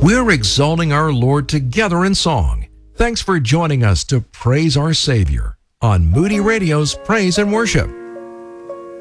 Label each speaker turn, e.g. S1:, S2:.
S1: We're exalting our Lord together in song. Thanks for joining us to praise our Savior on Moody Radio's Praise and Worship.